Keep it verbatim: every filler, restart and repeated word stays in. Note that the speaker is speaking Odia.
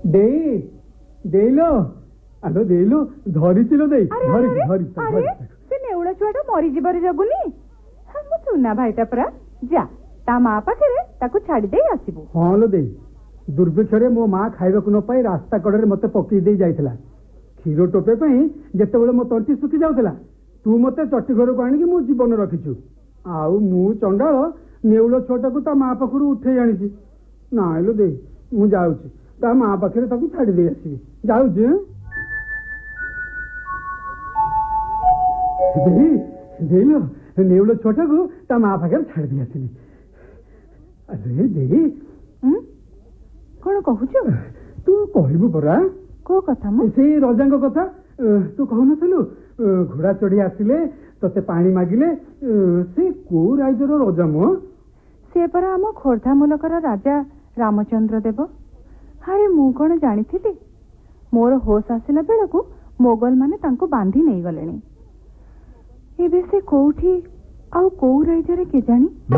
ଦେଇ ଦେଇଲୋ ଆଲୋ ଦେଇଲୋ ଧରିଚିଲୋ ଦେଇ ଧରି ଧରି ସେ ନେଉଳ ଛୁଆଟା ମରିଯିବାରେ ଜଗୁନି। ମୋ ସୁନା ଭାଇଟା ପରା, ଯା ତା ମା ପାଖରେ ତାକୁ ଛାଡି ଦେଇ ଆସିବୁ। ହଁ ଲୋ ଦେଇ, ଦୁର୍ଭିକ୍ଷରେ ମୋ ମା ଖାଇବାକୁ ନ ପାଇ ରାସ୍ତା କଡରେ ମତେ ପକେଇ ଦେଇ ଯାଇଥିଲା। କ୍ଷୀର ଟୋପେ ପାଇଁ ଯେତେବେଳେ ମୋ ତଣ୍ଟି ଶୁଖି ଯାଉଥିଲା, ତୁ ମତେ ଚଟି ଘରକୁ ଆଣିକି ମୋ ଜୀବନ ରଖିଛୁ। ଆଉ ମୁଁ ଚଣ୍ଡାଳ ନେଉଳ ଛୁଆଟାକୁ ତା ମା ପାଖରୁ ଉଠେଇ ଆଣିଛି। ନାଇଁ ଲୋ ଦେଇ, ମୁଁ ଯାଉଛି ତା ମା ପାଖରେ ତାକୁ ଛାଡି ଦେଇ ଆସିବି। ଯାଉଛି ଦେଇ ଦେଇଲୋ ନେଉଳ ଛୁଆଟାକୁ ତା ମା ପାଖରେ ଛାଡି ଦେଇ ଆସିଲି। ଆରେ ଦେଇ କଣ କହୁଛୁ? ତୁ କହିବୁ ପରା। କୋଉ କଥା? ସେଇ ରଜାଙ୍କ କଥା ତୁ କହୁନଥିଲୁ, ଘୋଡା ଚଢି ଆସିଲେ ତତେ ପାଣି ମାଗିଲେ, ସେ କୋଉ ରାଜ୍ୟର ରଜା ମ? ସେ ପରା ଆମ ଖୋର୍ଦ୍ଧା ମୁଲକର ରାଜା ରାମଚନ୍ଦ୍ର ଦେବ। ଆରେ ମୁଁ କଣ ଜାଣିଥିଲି? ମୋର ହୋସ ଆସିଲା ବେଳକୁ ମୋଗଲ ମାନେ ତାଙ୍କୁ ବାନ୍ଧି ନେଇଗଲେଣି। ଏବେ ସେ କୋଉଠି ଆଉ କୋଉ ରାଜ୍ୟରେ କେଜାଣି?